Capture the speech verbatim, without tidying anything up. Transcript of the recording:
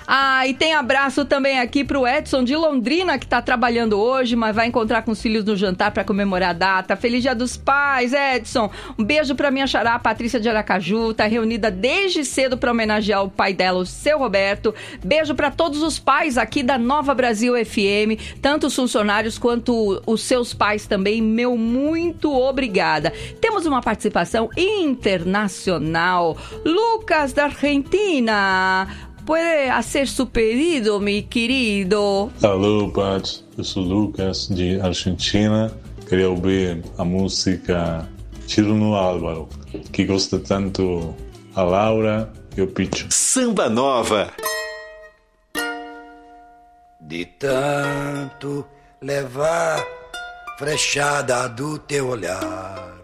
Ah, e tem abraço também aqui pro Edson de Londrina, que tá trabalhando hoje, mas vai encontrar com os filhos no jantar para comemorar a data. Feliz Dia dos Pais, Edson. Um beijo pra minha xará, Patrícia de Aracaju, tá reunida desde cedo para homenagear o pai dela, o seu Roberto. Beijo para todos os pais aqui da Nova Brasil F M, tanto os funcionários quanto os seus pais também. Meu muito obrigada. Temos uma participação internacional. Lucas da Argentina. Puede hacer su pedido, mi querido? Alô, Pat. Eu sou Lucas, de Argentina. Queria ouvir a música Tiro no Álvaro, que gosta tanto a Laura e o Picho. Samba Nova. De tanto levar frechada do teu olhar,